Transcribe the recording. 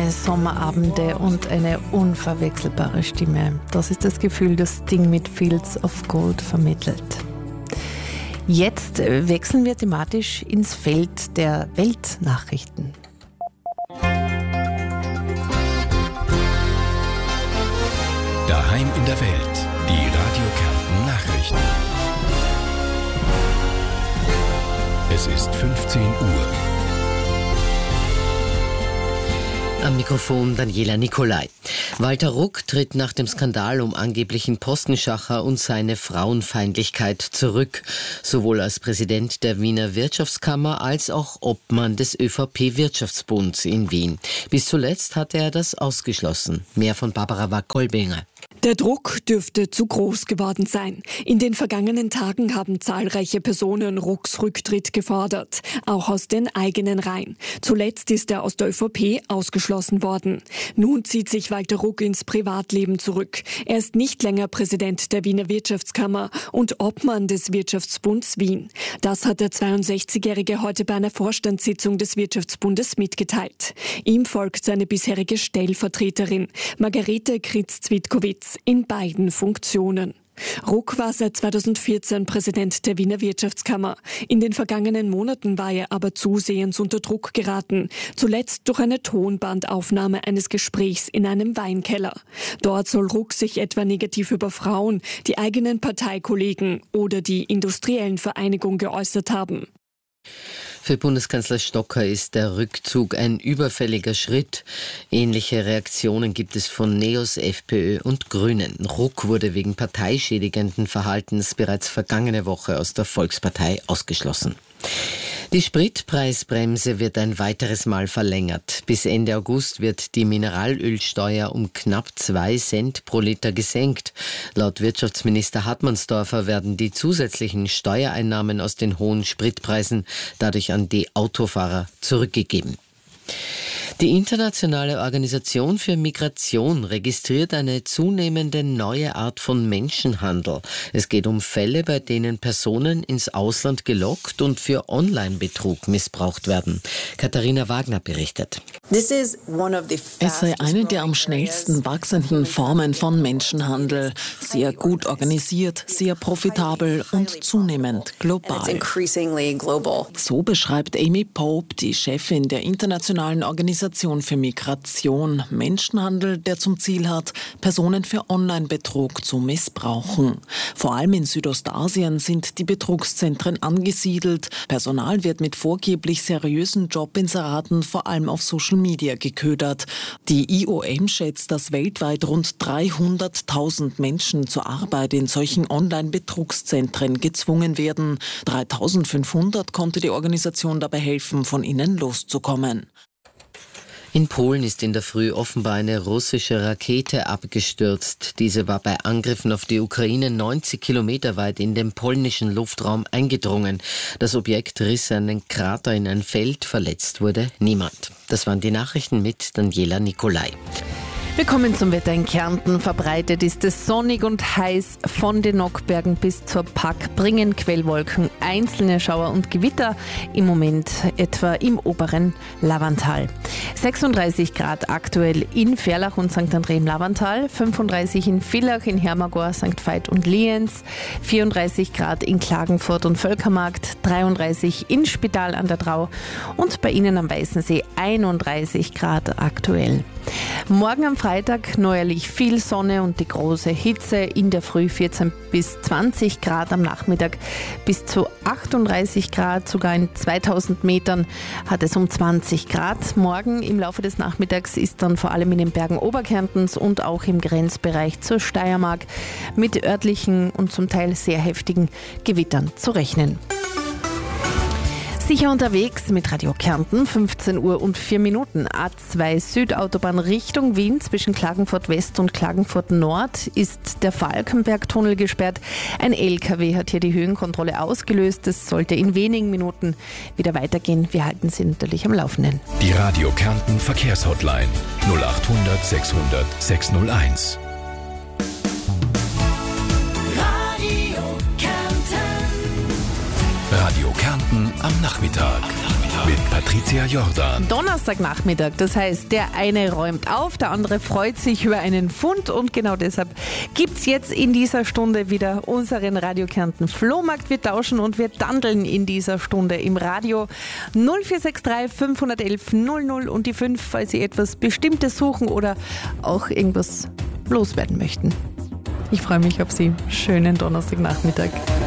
Warme Sommerabende und eine unverwechselbare Stimme. Das ist das Gefühl, das Sting mit Fields of Gold vermittelt. Jetzt wechseln wir thematisch ins Feld der Weltnachrichten. Daheim in der Welt, die Radio Kärnten Nachrichten. Es ist 15 Uhr. Am Mikrofon Daniela Nicolai. Walter Ruck tritt nach dem Skandal um angeblichen Postenschacher und seine Frauenfeindlichkeit zurück, sowohl als Präsident der Wiener Wirtschaftskammer als auch Obmann des ÖVP-Wirtschaftsbunds in Wien. Bis zuletzt hatte er das ausgeschlossen. Mehr von Barbara Wack-Kolbinger. Der Druck dürfte zu groß geworden sein. In den vergangenen Tagen haben zahlreiche Personen Rucks Rücktritt gefordert, auch aus den eigenen Reihen. Zuletzt ist er aus der ÖVP ausgeschlossen worden. Nun zieht sich Walter Ruck ins Privatleben zurück. Er ist nicht länger Präsident der Wiener Wirtschaftskammer und Obmann des Wirtschaftsbunds Wien. Das hat der 62-Jährige heute bei einer Vorstandssitzung des Wirtschaftsbundes mitgeteilt. Ihm folgt seine bisherige Stellvertreterin, Margarete Kritz-Zwitkowitz, in beiden Funktionen. Ruck war seit 2014 Präsident der Wiener Wirtschaftskammer. In den vergangenen Monaten war er aber zusehends unter Druck geraten, zuletzt durch eine Tonbandaufnahme eines Gesprächs in einem Weinkeller. Dort soll Ruck sich etwa negativ über Frauen, die eigenen Parteikollegen oder die Industriellen Vereinigung geäußert haben. Für Bundeskanzler Stocker ist der Rückzug ein überfälliger Schritt. Ähnliche Reaktionen gibt es von NEOS, FPÖ und Grünen. Ruck wurde wegen parteischädigenden Verhaltens bereits vergangene Woche aus der Volkspartei ausgeschlossen. Die Spritpreisbremse wird ein weiteres Mal verlängert. Bis Ende August wird die Mineralölsteuer um knapp 2 Cent pro Liter gesenkt. Laut Wirtschaftsminister Hartmannsdorfer werden die zusätzlichen Steuereinnahmen aus den hohen Spritpreisen dadurch an die Autofahrer zurückgegeben. Die Internationale Organisation für Migration registriert eine zunehmende neue Art von Menschenhandel. Es geht um Fälle, bei denen Personen ins Ausland gelockt und für Online-Betrug missbraucht werden. Katharina Wagner berichtet. Es sei eine der am schnellsten wachsenden Formen von Menschenhandel. Sehr gut organisiert, sehr profitabel und zunehmend global. So beschreibt Amy Pope, die Chefin der Internationalen Organisation für Migration, Menschenhandel, der zum Ziel hat, Personen für Online-Betrug zu missbrauchen. Vor allem in Südostasien sind die Betrugszentren angesiedelt. Personal wird mit vorgeblich seriösen Jobinseraten vor allem auf Social Media geködert. Die IOM schätzt, dass weltweit rund 300.000 Menschen zur Arbeit in solchen Online-Betrugszentren gezwungen werden. 3.500 konnte die Organisation dabei helfen, von ihnen loszukommen. In Polen ist in der Früh offenbar eine russische Rakete abgestürzt. Diese war bei Angriffen auf die Ukraine 90 Kilometer weit in den polnischen Luftraum eingedrungen. Das Objekt riss einen Krater in ein Feld, verletzt wurde niemand. Das waren die Nachrichten mit Daniela Nicolai. Wir kommen zum Wetter in Kärnten. Verbreitet ist es sonnig und heiß. Von den Nockbergen bis zur Pack bringen Quellwolken einzelne Schauer und Gewitter. Im Moment etwa im oberen Lavantal. 36 Grad aktuell in Ferlach und St. André im Lavantal, 35 in Villach, in Hermagor, St. Veit und Lienz, 34 Grad in Klagenfurt und Völkermarkt, 33 in Spital an der Drau und bei Ihnen am Weißensee 31 Grad aktuell. Morgen am Freitag neuerlich viel Sonne und die große Hitze. In der Früh 14 bis 20 Grad, am Nachmittag bis zu 38 Grad. Sogar in 2000 Metern hat es um 20 Grad. Morgen im Laufe des Nachmittags ist dann vor allem in den Bergen Oberkärntens und auch im Grenzbereich zur Steiermark mit örtlichen und zum Teil sehr heftigen Gewittern zu rechnen. Sicher unterwegs mit Radio Kärnten, 15 Uhr und 4 Minuten. A2 Südautobahn Richtung Wien zwischen Klagenfurt West und Klagenfurt Nord ist der Falkenberg-Tunnel gesperrt. Ein LKW hat hier die Höhenkontrolle ausgelöst. Es sollte in wenigen Minuten wieder weitergehen. Wir halten Sie natürlich am Laufenden. Die Radio Kärnten Verkehrshotline 0800 600 601. Radio Kärnten am Nachmittag. Mit Patricia Jordan. Donnerstagnachmittag, das heißt, der eine räumt auf, der andere freut sich über einen Fund und genau deshalb gibt's jetzt in dieser Stunde wieder unseren Radio Kärnten Flohmarkt. Wir tauschen und wir dandeln in dieser Stunde im Radio 0463 511 00 und die 5, falls Sie etwas Bestimmtes suchen oder auch irgendwas loswerden möchten. Ich freue mich auf Sie. Schönen Donnerstagnachmittag.